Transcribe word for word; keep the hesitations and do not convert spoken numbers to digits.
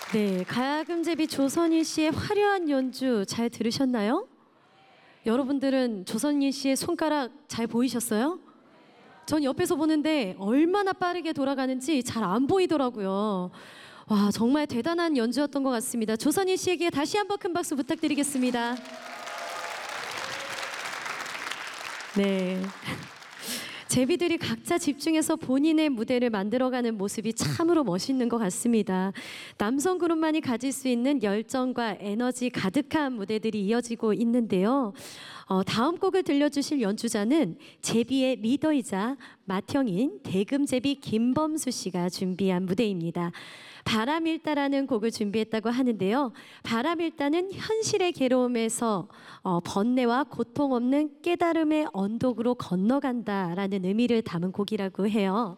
네, 가야금제비 조선희 씨의 화려한 연주 잘 들으셨나요? 여러분들은 조선희 씨의 손가락 잘 보이셨어요? 전 옆에서 보는데 얼마나 빠르게 돌아가는지 잘 안 보이더라고요. 와, 정말 대단한 연주였던 것 같습니다. 조선희 씨에게 다시 한번 큰 박수 부탁드리겠습니다. 네. 제비들이 각자 집중해서 본인의 무대를 만들어가는 모습이 참으로 멋있는 것 같습니다. 남성 그룹만이 가질 수 있는 열정과 에너지 가득한 무대들이 이어지고 있는데요. 어, 다음 곡을 들려주실 연주자는 제비의 리더이자 맏형인 대금제비 김범수 씨가 준비한 무대입니다. 바람일다라는 곡을 준비했다고 하는데요. 바람일다는 현실의 괴로움에서 어, 번뇌와 고통 없는 깨달음의 언덕으로 건너간다라는 의미를 담은 곡이라고 해요.